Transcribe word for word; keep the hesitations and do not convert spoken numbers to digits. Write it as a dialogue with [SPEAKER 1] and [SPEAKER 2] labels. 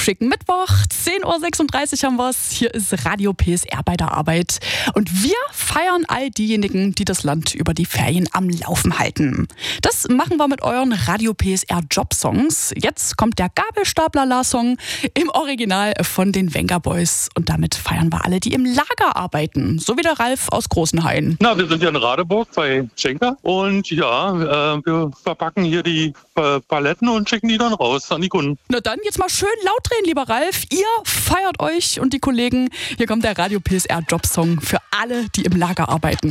[SPEAKER 1] schicken Mittwoch, zehn Uhr sechsunddreißig haben wir's. Hier ist Radio P S R bei der Arbeit. Und wir feiern all diejenigen, die das Land über die Ferien am Laufen halten. Das machen wir mit euren Radio P S R Jobsongs. Jetzt kommt der Gabelstapler-La-Song im Original von den Venga Boys. Und damit feiern wir alle, die im Lager arbeiten. So wie der Ralf aus Großenhain.
[SPEAKER 2] Na, wir sind ja in Radeburg bei Schenker. Und ja, äh, wir verpacken hier die äh, Paletten und schicken die dann raus an die Kunden.
[SPEAKER 1] Na dann jetzt mal schön laut drehen, lieber Ralf. Ihr feiert euch und die Kollegen. Hier kommt der Radio P S R Jobsong für alle, die im Lager arbeiten.